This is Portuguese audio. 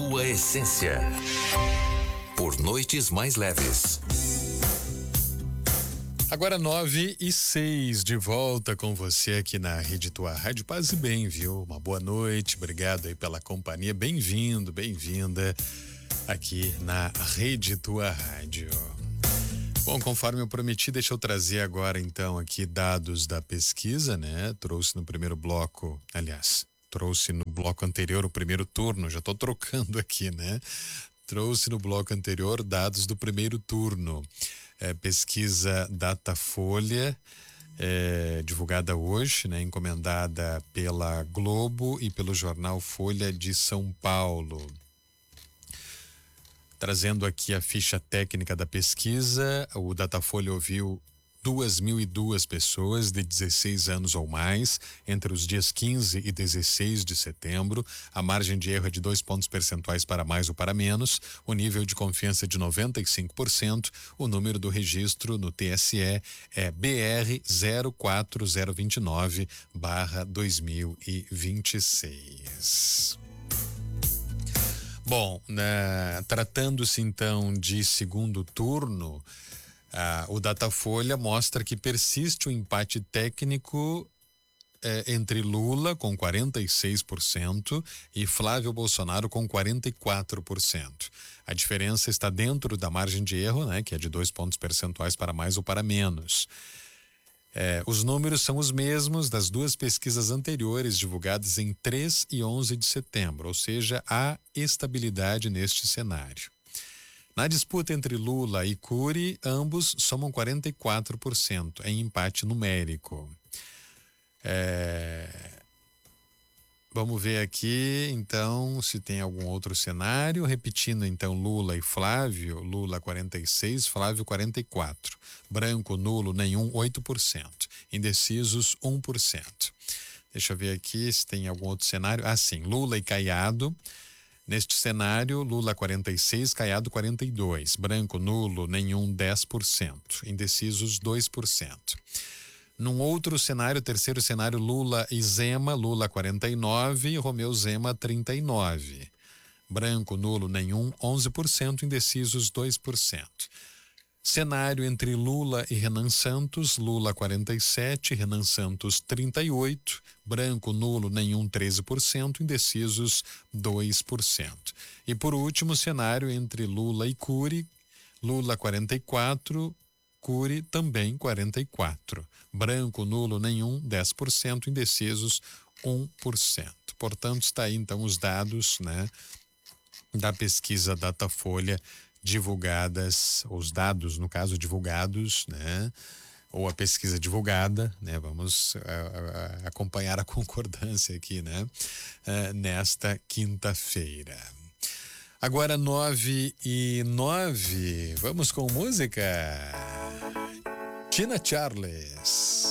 sua essência. Por noites mais leves. Agora 9:06, de volta com você aqui na Rede Tua Rádio. Paz e bem, viu? Uma boa noite, obrigado aí pela companhia. Bem-vindo, bem-vinda aqui na Rede Tua Rádio. Bom, conforme eu prometi, deixa eu trazer agora então aqui dados da pesquisa, né? Trouxe no primeiro bloco, aliás, trouxe no bloco anterior o primeiro turno, já tô trocando aqui, né? Trouxe no bloco anterior dados do primeiro turno. Pesquisa Datafolha, divulgada hoje, né? Encomendada pela Globo e pelo jornal Folha de São Paulo. Trazendo aqui a ficha técnica da pesquisa, o Datafolha ouviu 2.002 pessoas de 16 anos ou mais entre os dias 15 e 16 de setembro. A margem de erro é de 2 pontos percentuais para mais ou para menos. O nível de confiança é de 95%. O número do registro no TSE é BR 04029/2026. Bom, tratando-se então de segundo turno, o Datafolha mostra que persiste o empate técnico entre Lula com 46% e Flávio Bolsonaro com 44%. A diferença está dentro da margem de erro, né, que é de 2 pontos percentuais para mais ou para menos. Os números são os mesmos das duas pesquisas anteriores divulgadas em 3 e 11 de setembro, ou seja, há estabilidade neste cenário. Na disputa entre Lula e Cury, ambos somam 44%, em empate numérico. Vamos ver aqui, então, se tem algum outro cenário. Repetindo, então, Lula e Flávio. Lula 46, Flávio 44. Branco, nulo, nenhum, 8%. Indecisos, 1%. Deixa eu ver aqui se tem algum outro cenário. Sim, Lula e Caiado. Neste cenário, Lula 46, Caiado 42. Branco, nulo, nenhum, 10%. Indecisos, 2%. Num outro cenário, terceiro cenário, Lula e Zema, Lula 49, Romeu Zema 39. Branco, nulo, nenhum, 11%, indecisos 2%. Cenário entre Lula e Renan Santos, Lula 47, Renan Santos 38, branco, nulo, nenhum, 13%, indecisos 2%. E por último, cenário entre Lula e Cury, Lula 44, Cury também 44. Branco, nulo, nenhum, 10%, indecisos 1%. Portanto, está aí então os dados, né, da pesquisa Datafolha divulgadas, os dados, no caso, divulgados, né, ou a pesquisa divulgada, né, vamos acompanhar a concordância aqui, né, nesta quinta-feira. Agora 9:09, vamos com música. Tina Charles.